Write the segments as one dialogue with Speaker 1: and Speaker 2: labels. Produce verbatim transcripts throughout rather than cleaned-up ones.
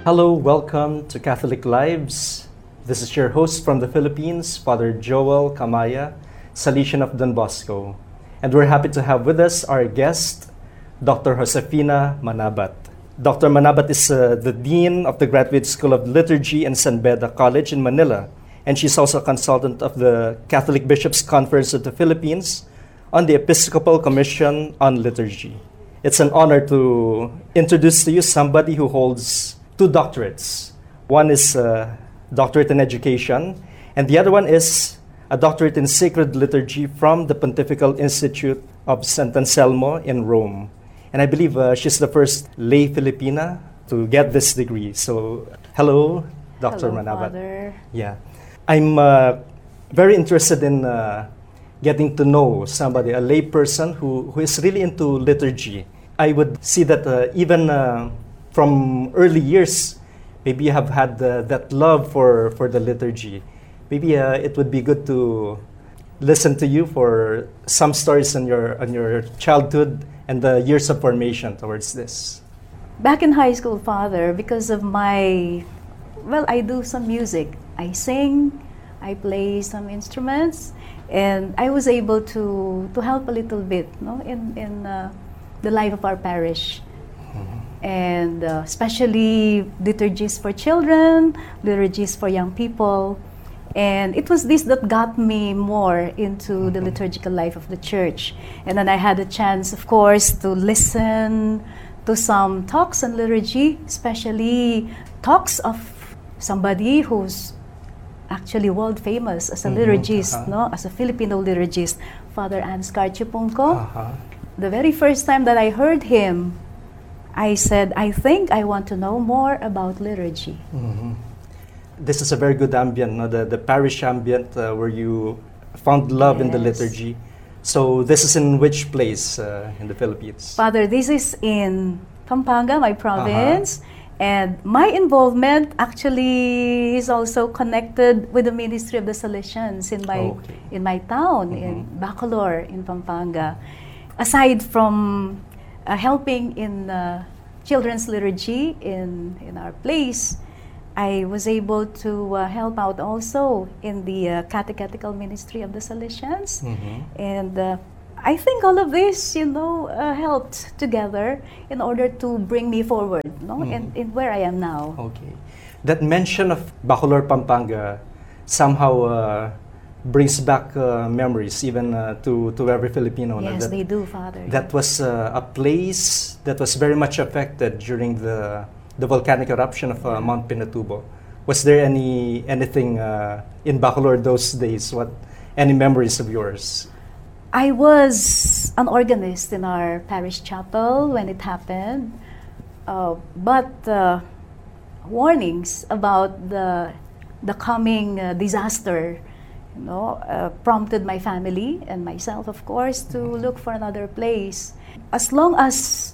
Speaker 1: Hello, welcome to Catholic Lives. This is your host from the Philippines, Father Joel Kamaya, Salesian of Don Bosco. And we're happy to have with us our guest, Doctor Josefina Manabat. Doctor Manabat is uh, the Dean of the Graduate School of Liturgy in San Beda College in Manila. And she's also a consultant of the Catholic Bishops' Conference of the Philippines on the Episcopal Commission on Liturgy. It's an honor to introduce to you somebody who holds two doctorates. One is a doctorate in education, and the other one is a doctorate in sacred liturgy from the Pontifical Institute of Saint Anselmo in Rome. And I believe uh, she's the first lay Filipina to get this degree. So, hello, Doctor
Speaker 2: Hello,
Speaker 1: Manabat.
Speaker 2: Father.
Speaker 1: Yeah. I'm uh, very interested in uh, getting to know somebody, a lay person who, who is really into liturgy. I would see that uh, even uh, from early years, maybe you have had uh, that love for, for the liturgy. Maybe uh, it would be good to listen to you for some stories on your, on your childhood and the years of formation towards this.
Speaker 2: Back in high school, Father, because of my, well, I do some music. I sing, I play some instruments, and I was able to, to help a little bit no, in, in uh, the life of our parish. And uh, especially liturgies for children, liturgies for young people. And it was this that got me more into mm-hmm. the liturgical life of the church. And then I had a chance, of course, to listen to some talks on liturgy, especially talks of somebody who's actually world famous as a mm-hmm. liturgist, uh-huh. no, as a Filipino liturgist, Father Ansgar Chipunko. Uh-huh. The very first time that I heard him, I said, I think I want to know more about liturgy.
Speaker 1: Mm-hmm. This is a very good ambient, no? the, the parish ambient uh, where you found love yes. in the liturgy. So this is in which place uh, in the Philippines?
Speaker 2: Father, this is in Pampanga, my province. Uh-huh. And my involvement actually is also connected with the ministry of the Salesians in my, oh, okay. in my town, mm-hmm. in Bacolor, in Pampanga. Aside from Uh, helping in uh, children's liturgy in, in our place, I was able to uh, help out also in the uh, catechetical ministry of the Salesians. Mm-hmm. And uh, I think all of this, you know, uh, helped together in order to bring me forward, no, mm-hmm. in, in where I am now.
Speaker 1: Okay. That mention of Bacolor, Pampanga somehow uh, brings back uh, memories even uh, to, to every Filipino.
Speaker 2: Yes,
Speaker 1: that,
Speaker 2: they do, Father.
Speaker 1: That was uh, a place that was very much affected during the, the volcanic eruption of uh, Mount Pinatubo. Was there any anything uh, in Bacolor those days? What any memories of yours?
Speaker 2: I was an organist in our parish chapel when it happened, uh, but uh, warnings about the the coming uh, disaster You know, uh, prompted my family and myself, of course, to look for another place. As long as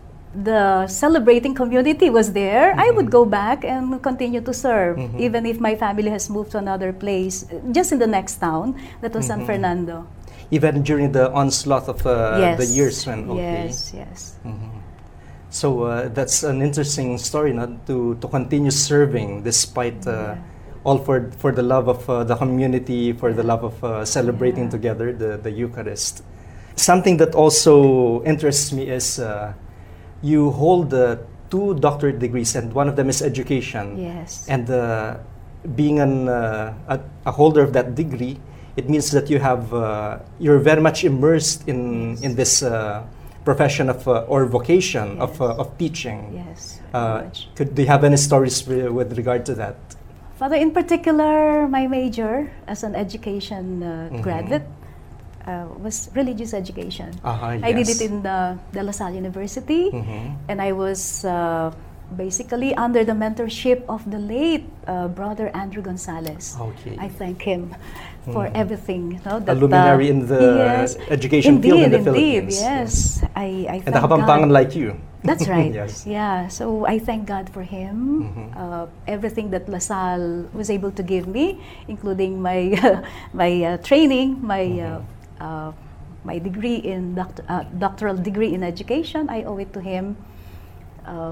Speaker 2: the celebrating community was there, mm-hmm. I would go back and continue to serve, mm-hmm. even if my family has moved to another place, just in the next town, that was mm-hmm. San Fernando.
Speaker 1: Even during the onslaught of uh,
Speaker 2: yes.
Speaker 1: the years when, okay.
Speaker 2: Yes, yes.
Speaker 1: Mm-hmm. So uh, that's an interesting story, no? to, to continue serving despite uh, yeah. all for for the love of uh, the community, for the love of uh, celebrating yeah. together the, the Eucharist. Something that also interests me is uh, you hold uh, two doctorate degrees, and one of them is education.
Speaker 2: Yes.
Speaker 1: And uh, being an, uh, a, a holder of that degree, it means that you have uh, you're very much immersed in
Speaker 2: yes.
Speaker 1: in this uh, profession of uh, or vocation yes. of uh, of teaching.
Speaker 2: Yes.
Speaker 1: Uh, could do you have any stories re- with regard to that?
Speaker 2: Father, in particular, my major as an education uh, mm-hmm. graduate uh, was religious education.
Speaker 1: Uh-huh,
Speaker 2: I
Speaker 1: yes.
Speaker 2: did it in the De La Salle University, mm-hmm. and I was uh, basically under the mentorship of the late uh, Brother Andrew Gonzalez.
Speaker 1: Okay.
Speaker 2: I thank him for mm-hmm. everything. No,
Speaker 1: that, a luminary uh, in the yes, education
Speaker 2: indeed,
Speaker 1: field in the
Speaker 2: indeed,
Speaker 1: Philippines.
Speaker 2: Yes, yes. I, I
Speaker 1: and a Kapampangan like you.
Speaker 2: That's right.
Speaker 1: Yes.
Speaker 2: Yeah. So I thank God for him. Mm-hmm. Uh, everything that La Salle was able to give me, including my uh, my uh, training, my mm-hmm. uh, uh, my degree in doctor, uh, doctoral degree in education, I owe it to him. Uh,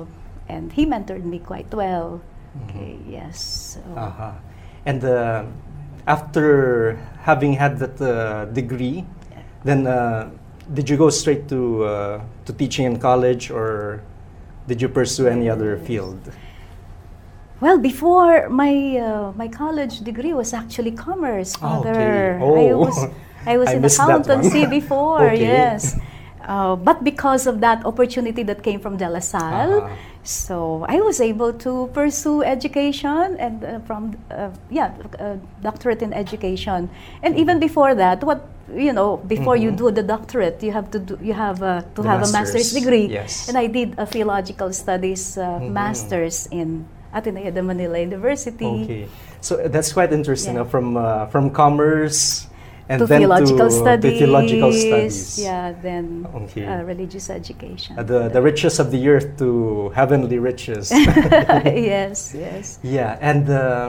Speaker 2: and he mentored me quite well.
Speaker 1: Mhm.
Speaker 2: Okay, yes. So,
Speaker 1: Uh-huh. And uh, after having had that uh, degree, then uh, did you go straight to uh, to teaching in college, or did you pursue any other
Speaker 2: Yes.
Speaker 1: field?
Speaker 2: Well, before my uh, my college degree was actually commerce,
Speaker 1: Oh,
Speaker 2: Father.
Speaker 1: okay. Oh.
Speaker 2: I was I was
Speaker 1: I
Speaker 2: in
Speaker 1: missed that one.
Speaker 2: accountancy before,
Speaker 1: Okay.
Speaker 2: yes. Uh, but because of that opportunity that came from De La Salle,
Speaker 1: Uh-huh.
Speaker 2: so I was able to pursue education and uh, from uh, yeah uh, doctorate in education. And even before that, what you know, before you
Speaker 1: Mhm.
Speaker 2: do the doctorate, you have to do, you have uh, to
Speaker 1: The
Speaker 2: have a master's
Speaker 1: master's,
Speaker 2: degree.
Speaker 1: yes.
Speaker 2: And I did a theological studies uh,
Speaker 1: Mhm.
Speaker 2: master's in Ateneo de Manila University.
Speaker 1: Okay, so uh, that's quite interesting.
Speaker 2: Yeah.
Speaker 1: Uh, from uh, from commerce, and
Speaker 2: To
Speaker 1: then
Speaker 2: theological
Speaker 1: to,
Speaker 2: studies.
Speaker 1: to theological studies.
Speaker 2: Yeah, then
Speaker 1: Okay.
Speaker 2: uh, religious education.
Speaker 1: Uh, the the riches of the earth to heavenly riches.
Speaker 2: Yes, yes.
Speaker 1: Yeah, and uh,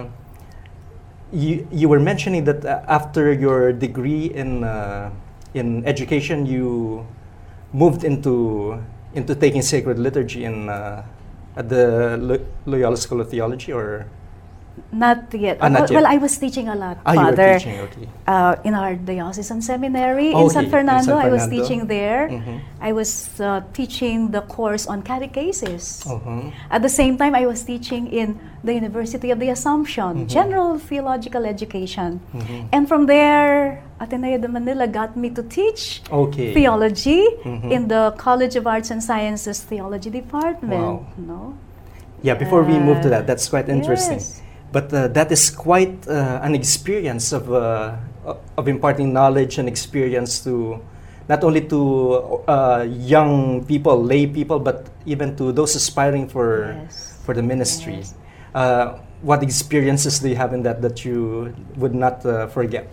Speaker 1: you you were mentioning that uh, after your degree in uh, in education, you moved into into taking sacred liturgy in uh, at the Lo- Loyola School of Theology, or
Speaker 2: Not yet.
Speaker 1: Ah, not
Speaker 2: well, well,
Speaker 1: yet.
Speaker 2: I was teaching a lot,
Speaker 1: ah, you were
Speaker 2: Father.
Speaker 1: teaching, okay.
Speaker 2: Uh, in our diocesan seminary in
Speaker 1: Okay,
Speaker 2: San
Speaker 1: in
Speaker 2: Fernando,
Speaker 1: San
Speaker 2: I was
Speaker 1: Fernando.
Speaker 2: teaching there.
Speaker 1: Mhm.
Speaker 2: I was uh, teaching the course on catechesis.
Speaker 1: Uh-huh.
Speaker 2: At the same time, I was teaching in the University of the Assumption,
Speaker 1: Mhm.
Speaker 2: General Theological Education.
Speaker 1: Mhm.
Speaker 2: And from there, Ateneo de Manila got me to teach
Speaker 1: Okay.
Speaker 2: theology
Speaker 1: Mhm.
Speaker 2: in the College of Arts and Sciences Theology Department.
Speaker 1: Wow.
Speaker 2: No?
Speaker 1: Yeah, before we move to
Speaker 2: Uh,
Speaker 1: that, that's quite interesting.
Speaker 2: yes.
Speaker 1: But uh, that is quite uh, an experience of uh, of imparting knowledge and experience to not only to uh, young people, lay people, but even to those aspiring for
Speaker 2: Yes.
Speaker 1: for the ministry.
Speaker 2: Yes.
Speaker 1: Uh, what experiences do you have in that that you would not uh, forget?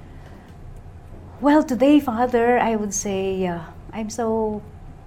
Speaker 2: Well, today, Father, I would say uh, I'm so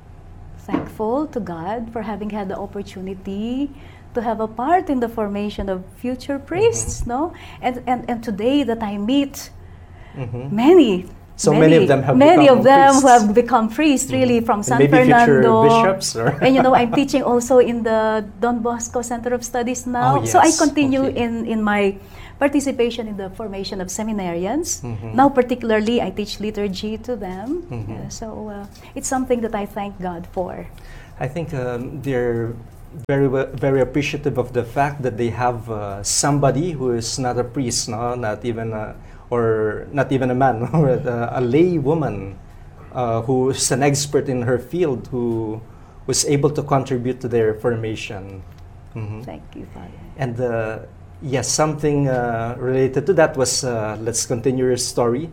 Speaker 2: thankful to God for having had the opportunity to have a part in the formation of future priests, no? And, and and today that I meet
Speaker 1: Mhm.
Speaker 2: many,
Speaker 1: So many of them have
Speaker 2: many
Speaker 1: become
Speaker 2: of them who
Speaker 1: priests.
Speaker 2: have become priests, really,
Speaker 1: Mhm.
Speaker 2: from
Speaker 1: And
Speaker 2: San
Speaker 1: maybe future
Speaker 2: Fernando.
Speaker 1: bishops, or
Speaker 2: And you know, I'm teaching also in the Don Bosco Center of Studies now.
Speaker 1: Oh,
Speaker 2: So I
Speaker 1: yes.
Speaker 2: continue
Speaker 1: Okay.
Speaker 2: in, in my participation in the formation of seminarians.
Speaker 1: Mhm.
Speaker 2: Now, particularly, I teach liturgy to them.
Speaker 1: Mhm.
Speaker 2: Yeah, so uh, it's something that I thank God for.
Speaker 1: I think um, they're very wa- very appreciative of the fact that they have uh, somebody who is not a priest, no, not even a, or not even a man, or a, a lay woman uh, who is an expert in her field, who was able to contribute to their formation. Mhm.
Speaker 2: Thank you, Father.
Speaker 1: And uh, yes, something uh, related to that was, uh, let's continue your story.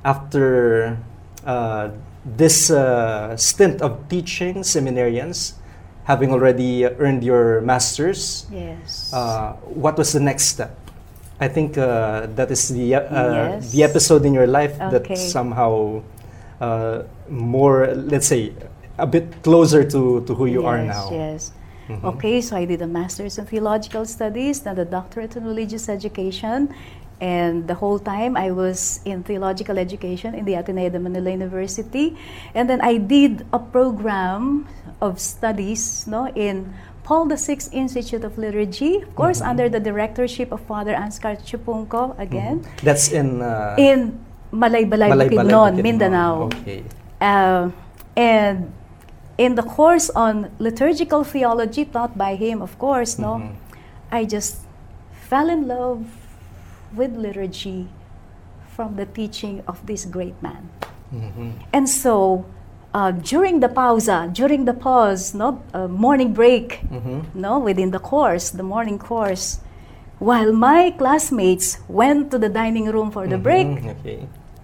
Speaker 1: After uh, this uh, stint of teaching seminarians, having already earned your master's,
Speaker 2: Yes.
Speaker 1: uh, what was the next step? I think uh, that is the uh,
Speaker 2: Yes.
Speaker 1: the episode in your life
Speaker 2: Okay.
Speaker 1: that somehow uh, more, let's say, a bit closer to, to who you are
Speaker 2: Yes,
Speaker 1: now.
Speaker 2: Yes.
Speaker 1: Mhm.
Speaker 2: Okay, so I did a master's in theological studies, then a doctorate in religious education, and the whole time I was in theological education in the Ateneo de Manila University, and then I did a program of studies, no, in Paul the Sixth Institute of Liturgy, of course,
Speaker 1: Mhm.
Speaker 2: under the directorship of Father Ansgar Chupunco again,
Speaker 1: Mhm. That's in uh,
Speaker 2: in Malaybalay,
Speaker 1: Malaybalay,
Speaker 2: Bukidnon,
Speaker 1: Bukidnon.
Speaker 2: Mindanao.
Speaker 1: Okay.
Speaker 2: Uh, and in the course on liturgical theology taught by him, of course, no,
Speaker 1: Mhm.
Speaker 2: I just fell in love with liturgy from the teaching of this great man.
Speaker 1: Mhm.
Speaker 2: And so, uh, during the pausa, during the pause, no, uh, morning break,
Speaker 1: Mhm.
Speaker 2: no, within the course, the morning course, while my classmates went to the dining room for the
Speaker 1: Mhm.
Speaker 2: break,
Speaker 1: Okay.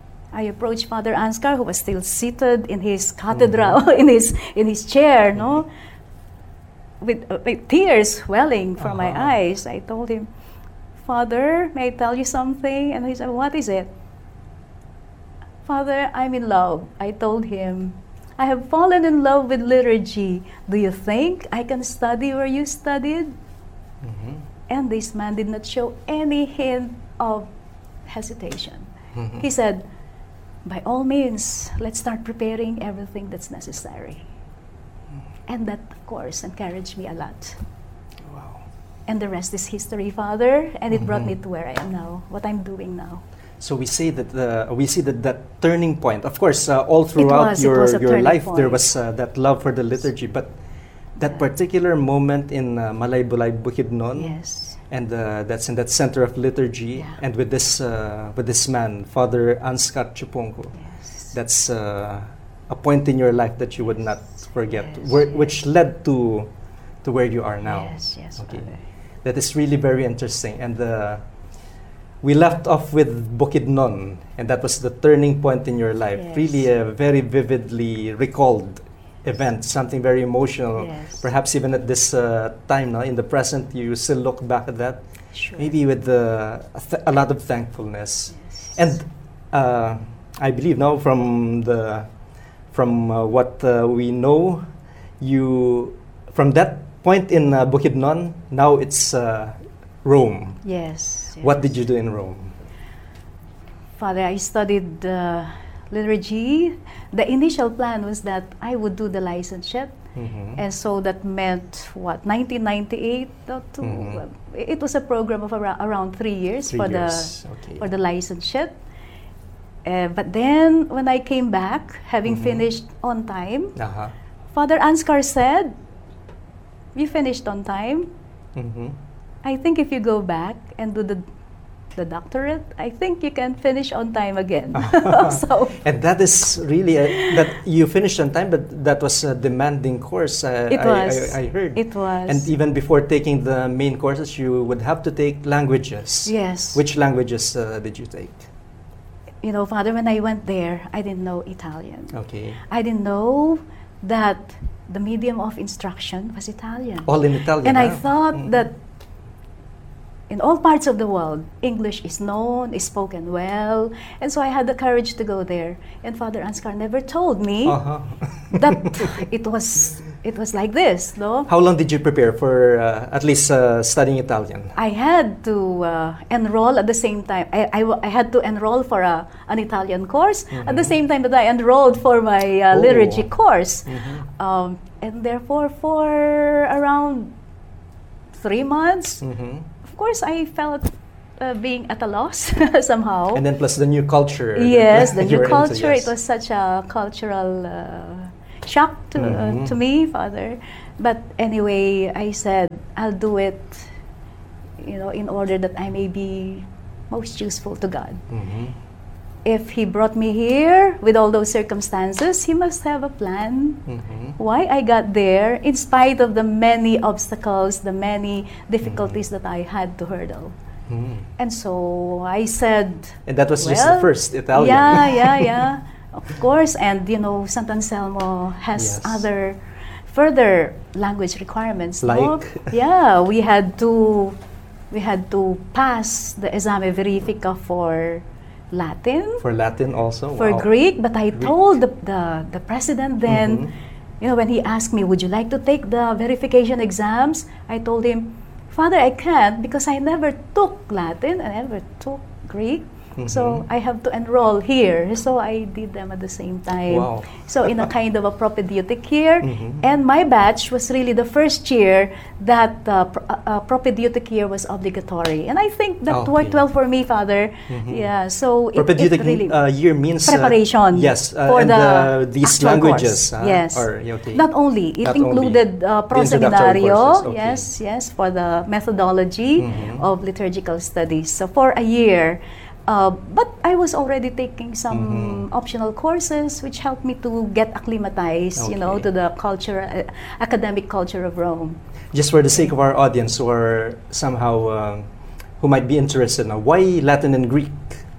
Speaker 2: I approached Father Ansgar, who was still seated in his cathedral, in his in his chair, no, with, uh, with tears welling from my
Speaker 1: Uh-huh.
Speaker 2: eyes. I told him, "Father, may I tell you something?" And he said, "What is it?" "Father, I'm in love." I told him, "I have fallen in love with liturgy. Do you think I can study where you studied?"
Speaker 1: Mhm.
Speaker 2: And this man did not show any hint of hesitation.
Speaker 1: Mhm.
Speaker 2: He said, "By all means, let's start preparing everything that's necessary." And that, of course, encouraged me a lot.
Speaker 1: Wow.
Speaker 2: And the rest is history, Father. And it brought me
Speaker 1: Mhm.
Speaker 2: to where I am now, what I'm doing now.
Speaker 1: So we say that uh, we see that that turning point. Of course, uh, all throughout
Speaker 2: was- it
Speaker 1: your
Speaker 2: was a
Speaker 1: your
Speaker 2: turning
Speaker 1: life, there
Speaker 2: point.
Speaker 1: was uh, that love for the liturgy. But that particular moment in uh, Malaybalay Bukidnon,
Speaker 2: Yes.
Speaker 1: and uh, that's in that center of liturgy,
Speaker 2: Yeah.
Speaker 1: and with this uh, with this man, Father Anscar Chupongo.
Speaker 2: Yes.
Speaker 1: That's uh, a point in your life that you would not forget,
Speaker 2: Yes,
Speaker 1: where,
Speaker 2: yes.
Speaker 1: which led to to where you are now.
Speaker 2: Yes, yes,
Speaker 1: Okay.
Speaker 2: Father.
Speaker 1: That is really very interesting. And uh, we left off with Bukidnon, and that was the turning point in your life.
Speaker 2: Yes.
Speaker 1: Really a very vividly recalled event, something very emotional.
Speaker 2: Yes.
Speaker 1: Perhaps even at this uh, time, now in the present, you still look back at that,
Speaker 2: Sure.
Speaker 1: maybe with uh, a, th- a lot of thankfulness.
Speaker 2: Yes.
Speaker 1: And uh, I believe now from the from uh, what uh, we know, you from that point in uh, Bukidnon, now it's uh, Rome.
Speaker 2: Yes.
Speaker 1: What
Speaker 2: yes.
Speaker 1: did you do in Rome?
Speaker 2: Father, I studied uh, liturgy. The initial plan was that I would do the licentiate.
Speaker 1: Mhm.
Speaker 2: And so that meant, what, nineteen ninety-eight? To, to,
Speaker 1: Mhm.
Speaker 2: uh, it was a program of around, around three years,
Speaker 1: Three
Speaker 2: for,
Speaker 1: years,
Speaker 2: The,
Speaker 1: okay.
Speaker 2: for the licentiate. Uh, but then, when I came back, having
Speaker 1: Mhm.
Speaker 2: finished on time,
Speaker 1: Uh-huh.
Speaker 2: Father Ansgar said, "You finished on time.
Speaker 1: Mhm.
Speaker 2: I think if you go back and do the the doctorate, I think you can finish on time again." So
Speaker 1: And that is really a, that you finished on time, but that was a demanding course. Uh,
Speaker 2: it
Speaker 1: I,
Speaker 2: was.
Speaker 1: I, I heard.
Speaker 2: It was.
Speaker 1: And even before taking the main courses, you would have to take languages.
Speaker 2: Yes.
Speaker 1: Which languages uh, did you take?
Speaker 2: You know, Father, when I went there, I didn't know Italian.
Speaker 1: Okay.
Speaker 2: I didn't know that the medium of instruction was Italian.
Speaker 1: All in Italian.
Speaker 2: And I
Speaker 1: huh?
Speaker 2: thought
Speaker 1: Mm.
Speaker 2: that in all parts of the world, English is known, is spoken well. And so I had the courage to go there. And Father Ansgar never told me
Speaker 1: Uh-huh.
Speaker 2: that it was it was like this, no?
Speaker 1: How long did you prepare for uh, at least uh, studying Italian?
Speaker 2: I had to uh, enroll at the same time. I, I, w- I had to enroll for a, an Italian course at the
Speaker 1: Mhm.
Speaker 2: same time that I enrolled for my uh,
Speaker 1: Oh.
Speaker 2: liturgy course.
Speaker 1: Mhm.
Speaker 2: Um, and therefore, for around three months,
Speaker 1: Mhm.
Speaker 2: of course, I felt uh, being at a loss somehow.
Speaker 1: And then plus the new culture. that
Speaker 2: Yes, the
Speaker 1: you
Speaker 2: new
Speaker 1: were into,
Speaker 2: culture.
Speaker 1: yes.
Speaker 2: It was such a cultural uh, shock to,
Speaker 1: Mhm.
Speaker 2: uh, to me, Father. But anyway, I said, I'll do it, you know, in order that I may be most useful to God.
Speaker 1: Mhm.
Speaker 2: If He brought me here with all those circumstances, He must have a plan.
Speaker 1: Mhm.
Speaker 2: Why I got there, in spite of the many obstacles, the many difficulties that I had to hurdle.
Speaker 1: Mhm.
Speaker 2: And so I said,
Speaker 1: And that was just
Speaker 2: well,
Speaker 1: the first Italian.
Speaker 2: Yeah, yeah, yeah. Of course, and you know, Sant Anselmo has
Speaker 1: Yes.
Speaker 2: other further language requirements. no?
Speaker 1: Like?
Speaker 2: Yeah, we had to we had to pass the Exame Verifica for Latin,
Speaker 1: For Latin also.
Speaker 2: for
Speaker 1: Wow.
Speaker 2: Greek, but I
Speaker 1: Greek.
Speaker 2: told the, the, the president then,
Speaker 1: Mhm.
Speaker 2: you know, when he asked me, would you like to take the verification exams? I told him, Father, I can't because I never took Latin, I never took Greek. So
Speaker 1: Mhm.
Speaker 2: I have to enroll here. So I did them at the same time.
Speaker 1: Wow.
Speaker 2: So in a kind of a propedeutic year.
Speaker 1: Mhm.
Speaker 2: And my batch was really the first year that uh, pro- uh, uh, propedeutic year was obligatory. And I think that
Speaker 1: Okay.
Speaker 2: worked well for me, Father.
Speaker 1: Mhm.
Speaker 2: Yeah, so it, it
Speaker 1: Propedeutic
Speaker 2: really...
Speaker 1: uh, year means uh,
Speaker 2: preparation
Speaker 1: yes, uh,
Speaker 2: for
Speaker 1: and
Speaker 2: the
Speaker 1: uh, these
Speaker 2: actual
Speaker 1: languages.
Speaker 2: course.
Speaker 1: uh,
Speaker 2: Yes.
Speaker 1: Or, okay.
Speaker 2: Not only, it
Speaker 1: Not only.
Speaker 2: included uh,
Speaker 1: The introductory
Speaker 2: proseminario,
Speaker 1: courses, okay.
Speaker 2: yes, yes, for the methodology
Speaker 1: Mhm.
Speaker 2: of liturgical studies. So for a year, uh, but I was already taking some
Speaker 1: Mhm.
Speaker 2: optional courses which helped me to get acclimatized, you know,
Speaker 1: Okay.
Speaker 2: to the culture, uh, academic culture of Rome.
Speaker 1: Just for the sake of our audience who are somehow um, who might be interested now, why Latin and Greek?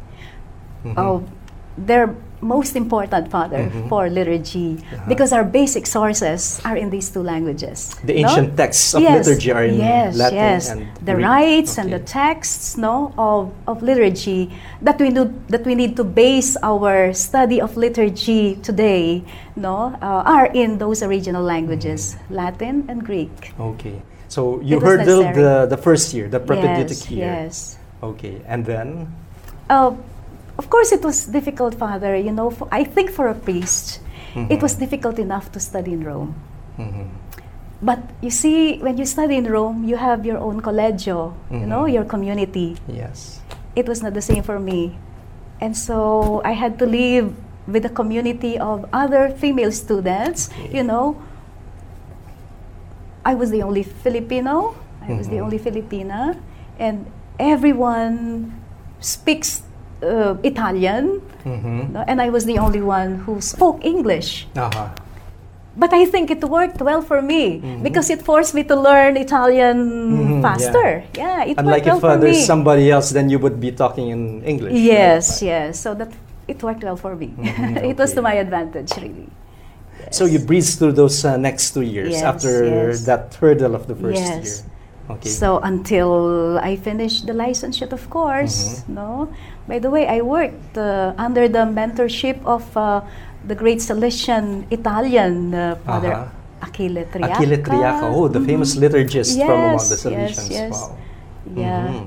Speaker 1: Mhm.
Speaker 2: Oh, they're most important, Father,
Speaker 1: Mhm.
Speaker 2: for liturgy
Speaker 1: Uh-huh.
Speaker 2: because our basic sources are in these two languages.
Speaker 1: The
Speaker 2: no?
Speaker 1: ancient texts of
Speaker 2: Yes,
Speaker 1: liturgy are in
Speaker 2: yes,
Speaker 1: Latin
Speaker 2: yes.
Speaker 1: and
Speaker 2: the
Speaker 1: Greek.
Speaker 2: rites and the
Speaker 1: Okay.
Speaker 2: texts, no, of, of liturgy that we do, that we need to base our study of liturgy today, no, uh, are in those original languages,
Speaker 1: Mm-hmm.
Speaker 2: Latin and Greek.
Speaker 1: Okay. So you
Speaker 2: It was
Speaker 1: hurdled
Speaker 2: necessary.
Speaker 1: the, the first year, the propedeutic
Speaker 2: Yes,
Speaker 1: year.
Speaker 2: yes.
Speaker 1: Okay. And then?
Speaker 2: Uh, of course, it was difficult, Father. You know, for, I think for a priest, it was
Speaker 1: Mhm.
Speaker 2: difficult enough to study in Rome.
Speaker 1: Mhm.
Speaker 2: but you see, when you study in Rome, you have your own collegio, you know,
Speaker 1: Mhm.
Speaker 2: your community.
Speaker 1: Yes.
Speaker 2: It was not the same for me. And so I had to live with a community of other female students.
Speaker 1: Okay.
Speaker 2: You know, I was the only Filipino, I was the
Speaker 1: Mhm.
Speaker 2: only Filipina, and everyone speaks uh, Italian,
Speaker 1: Mm-hmm.
Speaker 2: no? And I was the only one who spoke English.
Speaker 1: Uh-huh.
Speaker 2: But I think it worked well for me
Speaker 1: Mhm.
Speaker 2: because it forced me to learn Italian
Speaker 1: Mhm,
Speaker 2: faster. Yeah, it
Speaker 1: Unlike
Speaker 2: worked
Speaker 1: if
Speaker 2: well
Speaker 1: uh,
Speaker 2: for
Speaker 1: there's
Speaker 2: me.
Speaker 1: somebody else, then you would be talking in English.
Speaker 2: Yes,
Speaker 1: right?
Speaker 2: yes. So that it worked well for me.
Speaker 1: Mhm,
Speaker 2: It was to
Speaker 1: okay.
Speaker 2: my advantage, really.
Speaker 1: So you breezed through those uh, next two years
Speaker 2: Yes,
Speaker 1: after
Speaker 2: yes.
Speaker 1: that hurdle of the first
Speaker 2: Yes.
Speaker 1: year. Okay.
Speaker 2: So until I finished the licentiate, of course,
Speaker 1: Mhm.
Speaker 2: no. By the way, I worked uh, under the mentorship of uh, the great Salesian Italian uh, Father
Speaker 1: Uh-huh.
Speaker 2: Achille Triaca.
Speaker 1: Achille Triaca, oh, the famous
Speaker 2: Mhm.
Speaker 1: liturgist from among the
Speaker 2: Yes,
Speaker 1: Salesians.
Speaker 2: yes, yes.
Speaker 1: Wow.
Speaker 2: Yeah.
Speaker 1: Mhm.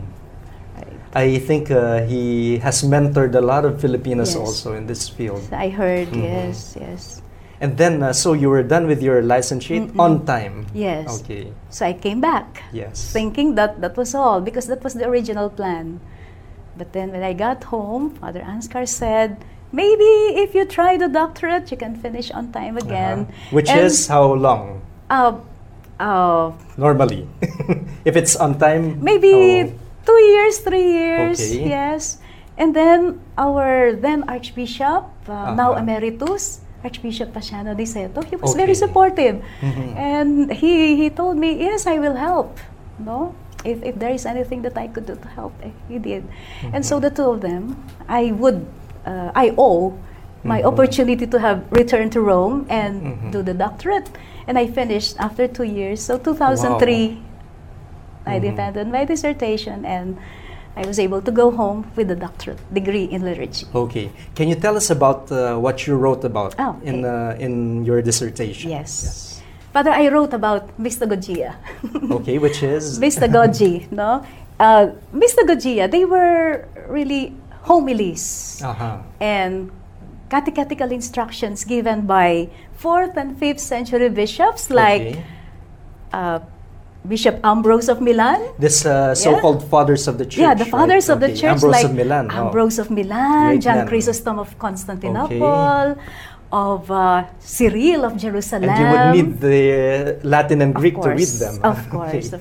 Speaker 1: I think uh, he has mentored a lot of Filipinas
Speaker 2: Yes.
Speaker 1: also in this field.
Speaker 2: I heard.
Speaker 1: Mhm.
Speaker 2: Yes, yes.
Speaker 1: And then, uh, so you were done with your licentiate
Speaker 2: Mm-mm.
Speaker 1: on time.
Speaker 2: Yes.
Speaker 1: Okay.
Speaker 2: So I came back,
Speaker 1: Yes.
Speaker 2: thinking that that was all, because that was the original plan. But then when I got home, Father Ansgar said, maybe if you try the doctorate, you can finish on time again.
Speaker 1: Uh-huh. Which
Speaker 2: And,
Speaker 1: is how long
Speaker 2: uh, uh,
Speaker 1: normally? If it's on time,
Speaker 2: maybe
Speaker 1: how-
Speaker 2: two years, three years,
Speaker 1: Okay.
Speaker 2: yes. And then our then Archbishop, uh, now
Speaker 1: Uh-huh.
Speaker 2: Emeritus, Archbishop Pasiano Di Seto, he was very
Speaker 1: Okay.
Speaker 2: supportive.
Speaker 1: Mhm.
Speaker 2: And he, he told me, yes, I will help. No? If, if there is anything that I could do to help, eh, he did. And so
Speaker 1: Mhm.
Speaker 2: the two of them, I would, uh, I owe my
Speaker 1: Mhm.
Speaker 2: opportunity to have returned to Rome and
Speaker 1: Mhm.
Speaker 2: do the doctorate. And I finished after two years. So two thousand three, I
Speaker 1: Mhm.
Speaker 2: defended my dissertation and I was able to go home with a doctorate degree in liturgy.
Speaker 1: Okay. Can you tell us about uh, what you wrote about
Speaker 2: Oh,
Speaker 1: in
Speaker 2: okay.
Speaker 1: uh, in your dissertation?
Speaker 2: Yes. Father, I wrote about mystagogia.
Speaker 1: Okay, which is
Speaker 2: Mystagogy, no? Uh, mystagogia, they were really homilies
Speaker 1: Uh-huh.
Speaker 2: and catechetical instructions given by fourth and fifth century bishops like
Speaker 1: Okay.
Speaker 2: uh, Bishop Ambrose of Milan.
Speaker 1: This uh, so-called fathers of the church.
Speaker 2: Yeah, the fathers
Speaker 1: right?
Speaker 2: of the
Speaker 1: Okay.
Speaker 2: church
Speaker 1: Ambrose
Speaker 2: like
Speaker 1: of Milan. oh.
Speaker 2: Ambrose of Milan,
Speaker 1: Great
Speaker 2: John
Speaker 1: man.
Speaker 2: Chrysostom of Constantinople, of uh, Cyril of Jerusalem.
Speaker 1: And you would need the uh, Latin and
Speaker 2: Of
Speaker 1: Greek to
Speaker 2: course,
Speaker 1: read them.
Speaker 2: Of course,
Speaker 1: Okay.
Speaker 2: of